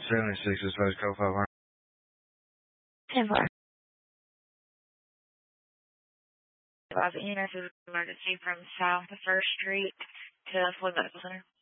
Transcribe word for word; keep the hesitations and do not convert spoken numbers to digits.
seventy-six is supposed to go five hundred. ten four. E M S emergency from South First Street to Floyd Medical Center.